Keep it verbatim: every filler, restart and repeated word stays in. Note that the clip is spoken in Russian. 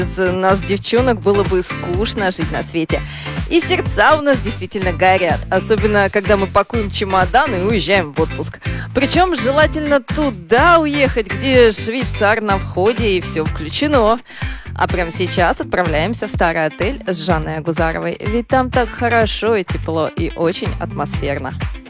Без нас, девчонок, было бы скучно жить на свете. И сердца у нас действительно горят. Особенно, когда мы пакуем чемодан и уезжаем в отпуск. Причем желательно туда уехать, где швейцар на входе и все включено. А прямо сейчас отправляемся в старый отель с Жанной Агузаровой. Ведь там так хорошо и тепло, и очень атмосферно.